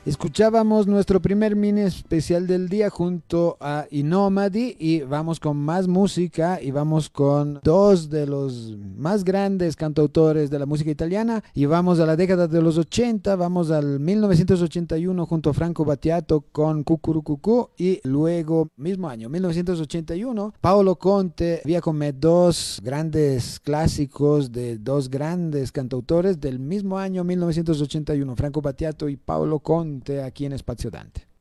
Escuchábamos nuestro primer mini especial del día junto a Inomadi y vamos con más música y vamos con dos de los más grandes cantautores de la música italiana y vamos a la década de los 80, vamos al 1981 junto a Franco Battiato con Cucurucucú y luego, mismo año, 1981, Paolo Conte vía con me dos grandes clásicos de dos grandes cantautores del mismo año 1981, Franco Battiato y Paolo Conte aquí en Espacio Dante.